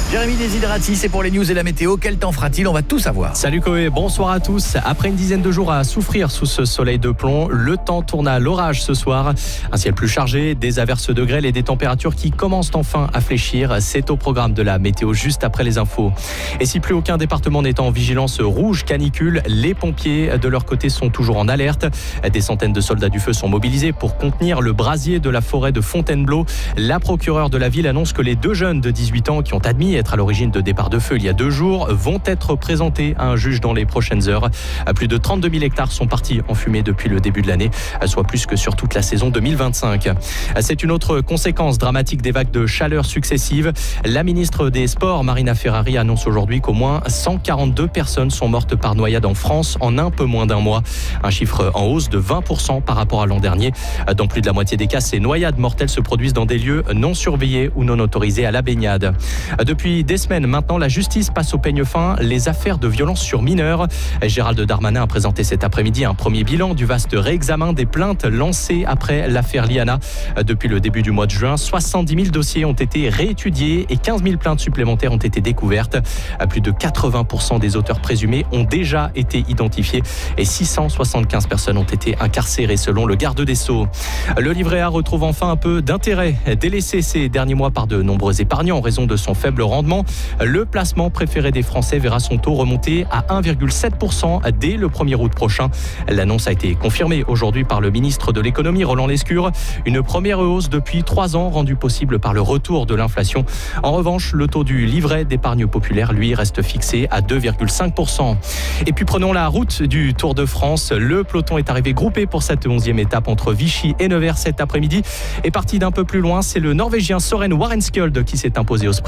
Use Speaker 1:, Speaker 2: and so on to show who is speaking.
Speaker 1: Jérémy Desiderati, c'est pour les news et la météo. Quel temps fera-t-il? On va tout savoir.
Speaker 2: Salut Koé, bonsoir à tous. Après une dizaine de jours à souffrir sous ce soleil de plomb, le temps tourne à l'orage ce soir. Un ciel plus chargé, des averses de grêle et des températures qui commencent enfin à fléchir. C'est au programme de la météo juste après les infos. Et si plus aucun département n'est en vigilance rouge canicule, les pompiers de leur côté sont toujours en alerte. Des centaines de soldats du feu sont mobilisés pour contenir le brasier de la forêt de Fontainebleau. La procureure de la ville annonce que les 2 jeunes de 18 ans qui ont admis être à l'origine de départ de feu il y a 2 jours vont être présentés à un juge dans les prochaines heures. Plus de 32 000 hectares sont partis en fumée depuis le début de l'année, soit plus que sur toute la saison 2025. C'est une autre conséquence dramatique des vagues de chaleur successives. La ministre des Sports, Marina Ferrari, annonce aujourd'hui qu'au moins 142 personnes sont mortes par noyade en France en un peu moins d'un mois. Un chiffre en hausse de 20% par rapport à l'an dernier. Dans plus de la moitié des cas, ces noyades mortelles se produisent dans des lieux non surveillés ou non autorisés à la baignade. Depuis des semaines maintenant, la justice passe au peigne fin les affaires de violence sur mineurs. Gérald Darmanin a présenté cet après-midi un premier bilan du vaste réexamen des plaintes lancées après l'affaire Liana. Depuis le début du mois de juin, 70 000 dossiers ont été réétudiés et 15 000 plaintes supplémentaires ont été découvertes. Plus de 80% des auteurs présumés ont déjà été identifiés et 675 personnes ont été incarcérées selon le garde des Sceaux. Le livret A retrouve enfin un peu d'intérêt. Délaissé ces derniers mois par de nombreux épargnants en raison de son faible rendement, le placement préféré des Français verra son taux remonter à 1,7% dès le 1er août prochain. L'annonce a été confirmée aujourd'hui par le ministre de l'économie Roland Lescure. Une première hausse depuis 3 ans rendue possible par le retour de l'inflation. En revanche, le taux du livret d'épargne populaire, lui, reste fixé à 2,5%. Et puis prenons la route du Tour de France. Le peloton est arrivé groupé pour cette 11e étape entre Vichy et Nevers cet après-midi. Et parti d'un peu plus loin, c'est le Norvégien Søren Warenskjold qui s'est imposé au sprint.